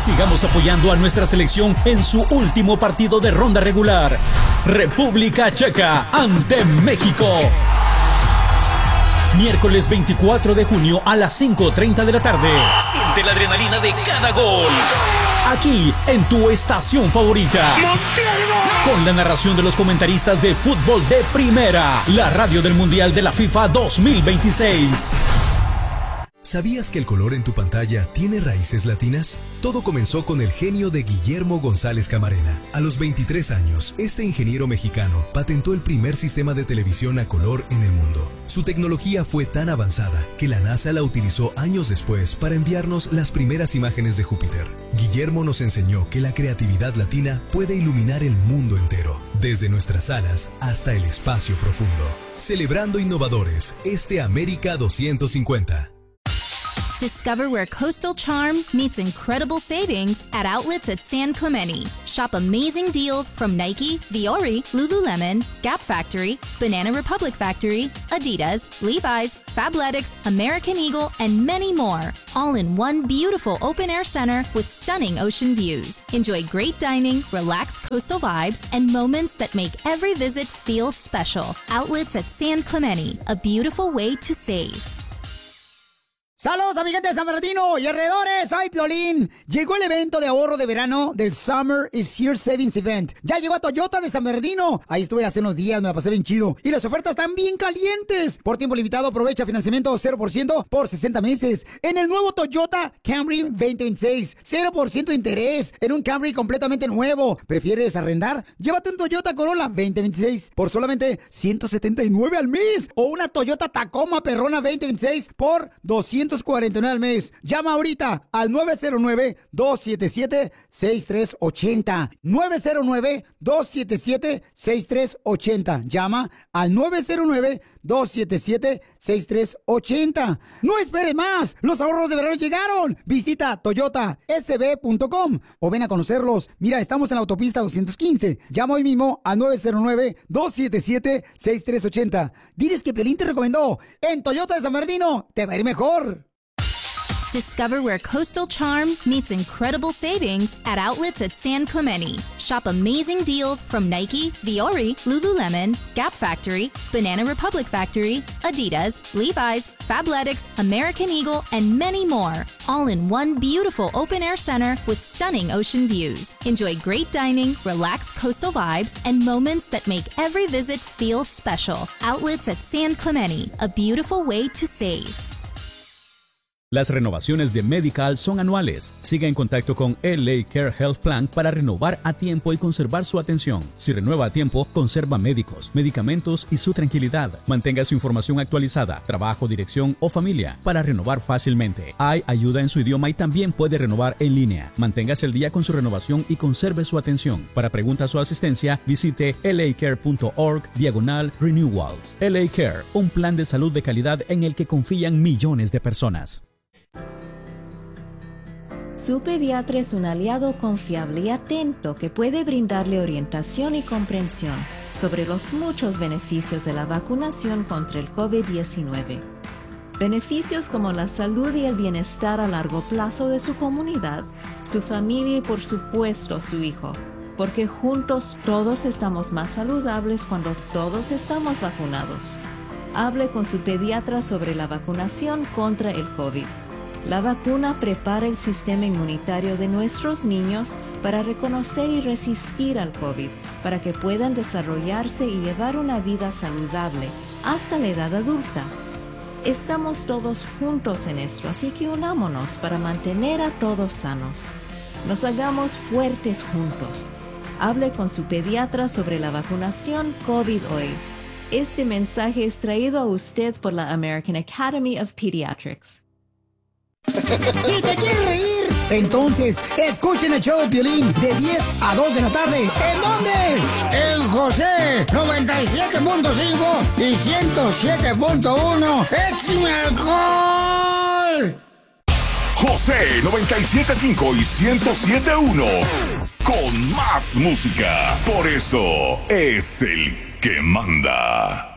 Sigamos apoyando a nuestra selección en su último partido de ronda regular. República Checa ante México. Miércoles 24 de junio a las 5:30 de la tarde. Siente la adrenalina de cada gol. Aquí, en tu estación favorita. Con la narración de los comentaristas de fútbol de primera. La radio del Mundial de la FIFA 2026. ¿Sabías que el color en tu pantalla tiene raíces latinas? Todo comenzó con el genio de Guillermo González Camarena. A los 23 años, este ingeniero mexicano patentó el primer sistema de televisión a color en el mundo. Su tecnología fue tan avanzada que la NASA la utilizó años después para enviarnos las primeras imágenes de Júpiter. Guillermo nos enseñó que la creatividad latina puede iluminar el mundo entero, desde nuestras salas hasta el espacio profundo. Celebrando innovadores, América 250. Discover where coastal charm meets incredible savings at outlets at San Clemente. Shop amazing deals from Nike, Viore, Lululemon, Gap Factory, Banana Republic Factory, Adidas, Levi's, Fabletics, American Eagle, and many more. All in one beautiful open-air center with stunning ocean views. Enjoy great dining, relaxed coastal vibes, and moments that make every visit feel special. Outlets at San Clemente, a beautiful way to save. Saludos a mi gente de San Bernardino y alrededores, soy Piolín. Llegó el evento de ahorro de verano del Summer is Here Savings Event. Ya llegó a Toyota de San Bernardino. Ahí estuve hace unos días, me la pasé bien chido. Y las ofertas están bien calientes. Por tiempo limitado, aprovecha financiamiento 0% por 60 meses. En el nuevo Toyota Camry 2026, 0% de interés. En un Camry completamente nuevo. ¿Prefieres arrendar? Llévate un Toyota Corolla 2026 por solamente $179 al mes. O una Toyota Tacoma Perrona 2026 por $249 al mes. Llama ahorita al 909-277-6380. 909-277-6380. Llama al 909-277-6380. No esperes más. Los ahorros de verano llegaron. Visita toyotasb.com o ven a conocerlos. Mira, estamos en la autopista 215. Llama hoy mismo al 909-277-6380. Diles que Piolín te recomendó. En Toyota de San Bernardino te va a ir mejor. Discover where coastal charm meets incredible savings at outlets at San Clemente. Shop amazing deals from Nike, Viore, Lululemon, Gap Factory, Banana Republic Factory, Adidas, Levi's, Fabletics, American Eagle, and many more. All in one beautiful open-air center with stunning ocean views. Enjoy great dining, relaxed coastal vibes, and moments that make every visit feel special. Outlets at San Clemente, a beautiful way to save. Las renovaciones de Medical son anuales. Siga en contacto con LA Care Health Plan para renovar a tiempo y conservar su atención. Si renueva a tiempo, conserva médicos, medicamentos y su tranquilidad. Mantenga su información actualizada, trabajo, dirección o familia para renovar fácilmente. Hay ayuda en su idioma y también puede renovar en línea. Manténgase al día con su renovación y conserve su atención. Para preguntas o asistencia, visite lacare.org/renewals. LA Care, un plan de salud de calidad en el que confían millones de personas. Su pediatra es un aliado confiable y atento que puede brindarle orientación y comprensión sobre los muchos beneficios de la vacunación contra el COVID-19. Beneficios como la salud y el bienestar a largo plazo de su comunidad, su familia y por supuesto su hijo, porque juntos todos estamos más saludables cuando todos estamos vacunados. Hable con su pediatra sobre la vacunación contra el COVID. La vacuna prepara el sistema inmunitario de nuestros niños para reconocer y resistir al COVID, para que puedan desarrollarse y llevar una vida saludable hasta la edad adulta. Estamos todos juntos en esto, así que unámonos para mantener a todos sanos. Nos hagamos fuertes juntos. Hable con su pediatra sobre la vacunación COVID hoy. Este mensaje es traído a usted por la American Academy of Pediatrics. Si te quieres reír, entonces escuchen el show de Piolín de 10 a 2 de la tarde. ¿En dónde? En José 97.5 y 107.1. ¡Échame alcohol! José 97.5 y 107.1. Con más música. Por eso es el que manda.